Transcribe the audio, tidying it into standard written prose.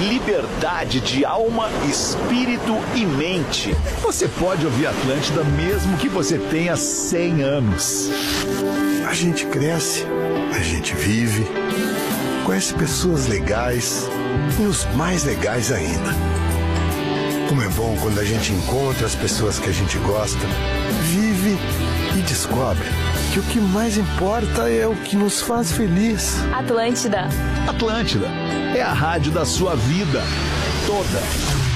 liberdade de alma, espírito e mente. Você pode ouvir Atlântida mesmo que você tenha 100 anos. A gente cresce, a gente vive, conhece pessoas legais e os mais legais ainda. Como é bom quando a gente encontra as pessoas que a gente gosta, vive e descobre que o que mais importa é o que nos faz feliz. Atlântida. Atlântida é a rádio da sua vida toda.